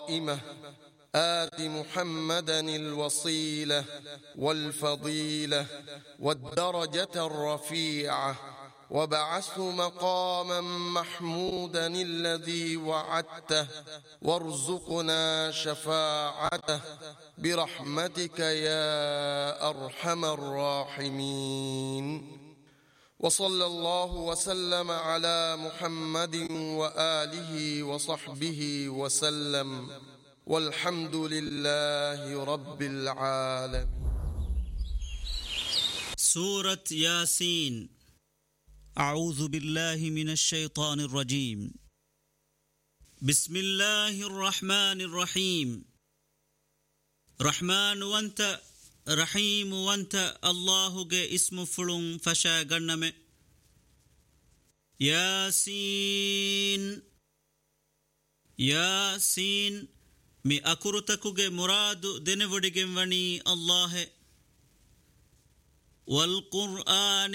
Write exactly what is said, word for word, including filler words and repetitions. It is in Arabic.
قائمة آت محمدا الوصيلة والفضيلة والدرجة الرفيعة وابعثه مقاما محمودا الذي وعدته وارزقنا شفاعته برحمتك يا أرحم الراحمين. وصلى الله وسلم على محمد وآله وصحبه وسلم والحمد لله رب العالمين. سورة ياسين. أعوذ بالله من الشيطان الرجيم. بسم الله الرحمن الرحيم. رحمن وانت رحيم وانت الله جاء اسم فلون فشا غنم. ياسين ياسين مي أكرتكو جاء مراد دنفدگم وني الله والقرآن